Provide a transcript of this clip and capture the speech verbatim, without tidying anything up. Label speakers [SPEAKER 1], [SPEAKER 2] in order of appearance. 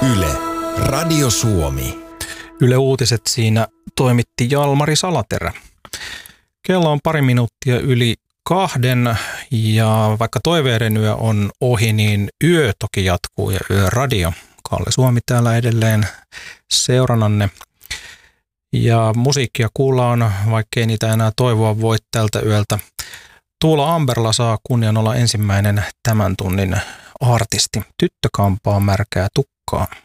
[SPEAKER 1] Yle, Radio Suomi.
[SPEAKER 2] Yle Uutiset siinä toimitti Jalmari Salaterä. Kello on pari minuuttia yli kahden ja vaikka toiveiden yö on ohi, niin yö toki jatkuu ja Yöradio. Kalle Suomi täällä edelleen seurannanne. Ja musiikkia kuullaan, vaikkei niitä enää toivoa voi tältä yöltä. Tuula Amberla saa kunnian olla ensimmäinen tämän tunnin artisti. Tyttö kampaa märkää tukkaa.